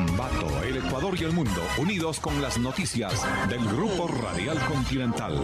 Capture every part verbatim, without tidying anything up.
Ambato, el Ecuador y el mundo, unidos con las noticias del Grupo Radial Continental.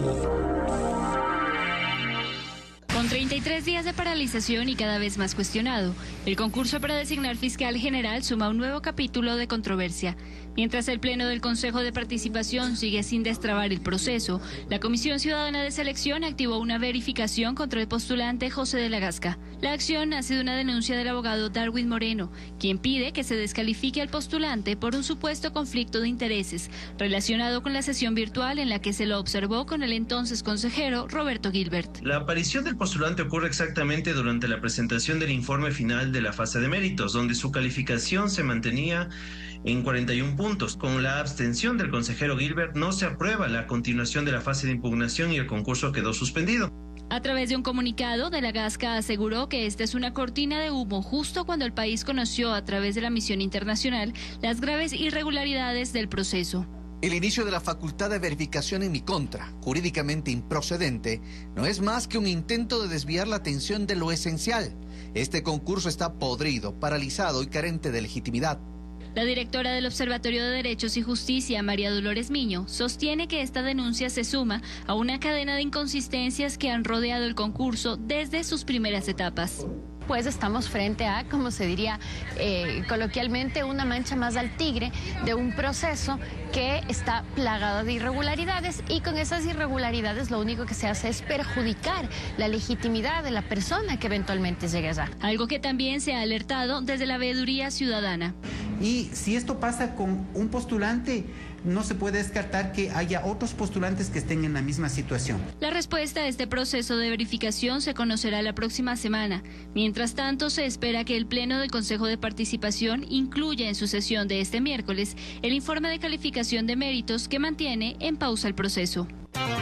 Con treinta y tres días de paralización y cada vez más cuestionado, el concurso para designar fiscal general suma un nuevo capítulo de controversia. Mientras el Pleno del Consejo de Participación sigue sin destrabar el proceso, la Comisión Ciudadana de Selección activó una verificación contra el postulante José de la Gasca. La acción nace de una denuncia del abogado Darwin Moreno, quien pide que se descalifique al postulante por un supuesto conflicto de intereses relacionado con la sesión virtual en la que se lo observó con el entonces consejero Roberto Gilbert. La aparición del postulante ocurre exactamente durante la presentación del informe final de la fase de méritos, donde su calificación se mantenía en cuarenta y un puntos. Con la abstención del consejero Gilbert no se aprueba la continuación de la fase de impugnación y el concurso quedó suspendido. A través de un comunicado, De la Gasca aseguró que esta es una cortina de humo justo cuando el país conoció a través de la misión internacional las graves irregularidades del proceso. El inicio de la facultad de verificación en mi contra, jurídicamente improcedente, no es más que un intento de desviar la atención de lo esencial. Este concurso está podrido, paralizado y carente de legitimidad. La directora del Observatorio de Derechos y Justicia, María Dolores Miño, sostiene que esta denuncia se suma a una cadena de inconsistencias que han rodeado el concurso desde sus primeras etapas. Pues estamos frente a, como se diría eh, coloquialmente, una mancha más al tigre de un proceso que está plagado de irregularidades, y con esas irregularidades lo único que se hace es perjudicar la legitimidad de la persona que eventualmente llegue allá. Algo que también se ha alertado desde la veeduría ciudadana. Y si esto pasa con un postulante, no se puede descartar que haya otros postulantes que estén en la misma situación. La respuesta a este proceso de verificación se conocerá la próxima semana. Mientras tanto, se espera que el Pleno del Consejo de Participación incluya en su sesión de este miércoles el informe de calificación de méritos que mantiene en pausa el proceso.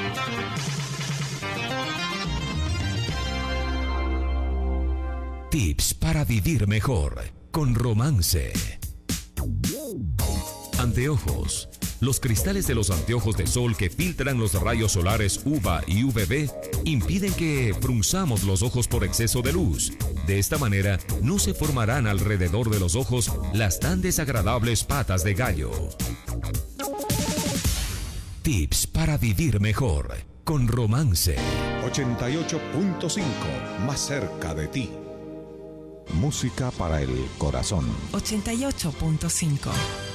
Tips para vivir mejor con Romance. Anteojos. Los cristales de los anteojos de sol que filtran los rayos solares U V A y U V B impiden que frunzamos los ojos por exceso de luz. De esta manera, no se formarán alrededor de los ojos las tan desagradables patas de gallo. Tips para vivir mejor con Romance. ochenta y ocho punto cinco, más cerca de ti. Música para el corazón. ochenta y ocho punto cinco.